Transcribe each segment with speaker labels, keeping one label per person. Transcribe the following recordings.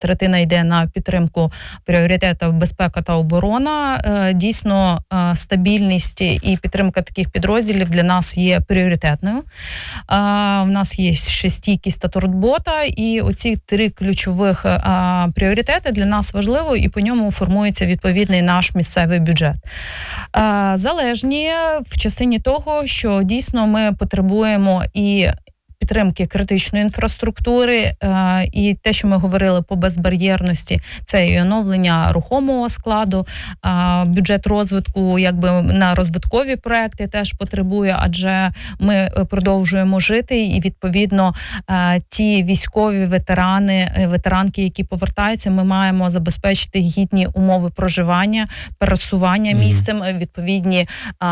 Speaker 1: третина йде на підтримку пріоритетів безпека та оборона. Дійсно, стабільність і підтримка таких підрозділів для нас є пріоритетною. В нас є ще стійкість та турбота, і оці 3 ключових пріоритети для нас важливо, і по ньому формується відповідний наш місцевий бюджет. Залежні в частині того, що дійсно ми потребуємо і підтримки критичної інфраструктури, і те, що ми говорили по безбар'єрності, це і оновлення рухомого складу, бюджет розвитку якби на розвиткові проекти теж потребує, адже ми продовжуємо жити, і відповідно ті військові ветеранки, які повертаються, ми маємо забезпечити гідні умови проживання, пересування місцем, відповідні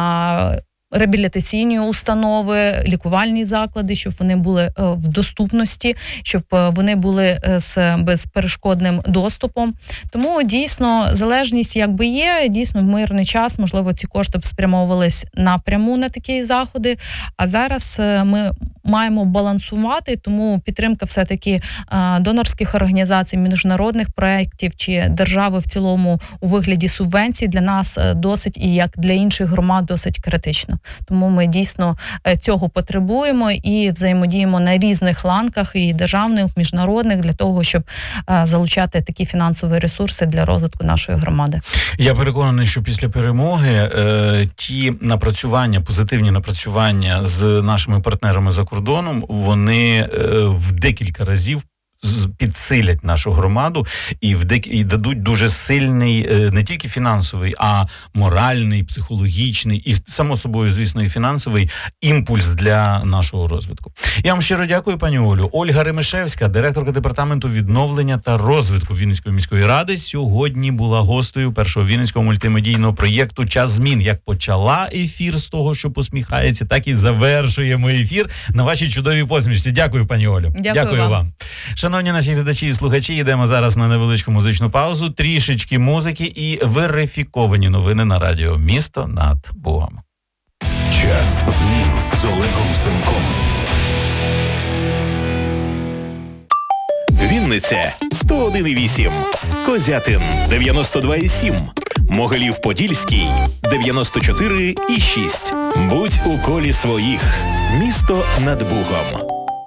Speaker 1: реабілітаційні установи, лікувальні заклади, щоб вони були в доступності, щоб вони були з безперешкодним доступом. Тому дійсно залежність якби є, дійсно в мирний час, можливо, ці кошти б спрямовувались напряму на такі заходи, а зараз ми маємо балансувати, тому підтримка все-таки донорських організацій, міжнародних проєктів чи держави в цілому у вигляді субвенцій для нас досить, і як для інших громад, досить критично. Тому ми дійсно цього потребуємо і взаємодіємо на різних ланках, і державних, міжнародних, для того, щоб залучати такі фінансові ресурси для розвитку нашої громади.
Speaker 2: Я переконаний, що після перемоги ті напрацювання, позитивні напрацювання з нашими партнерами за кордоном, вони в декілька разів підсилять нашу громаду і дадуть дуже сильний не тільки фінансовий, а моральний, психологічний і, само собою, звісно, і фінансовий імпульс для нашого розвитку. Я вам щиро дякую, пані Олю. Ольга Ремишевська, директорка департаменту відновлення та розвитку Вінницької міської ради, сьогодні була гостею першого вінницького мультимедійного проєкту «Час змін». Як почала ефір з того, що посміхається, так і завершуємо ефір на вашій чудовій посмішці. Дякую, пані Олю.
Speaker 1: Дякую вам.
Speaker 2: Шановні наші глядачі і слухачі, йдемо зараз на невеличку музичну паузу, трішечки музики і верифіковані новини на радіо «Місто над Бугом».
Speaker 3: Час змін з Олегом Семком. Вінниця 101,8, Козятин 92,7, Могилів-Подільський 94,6. Будь у колі своїх. Місто над Бугом.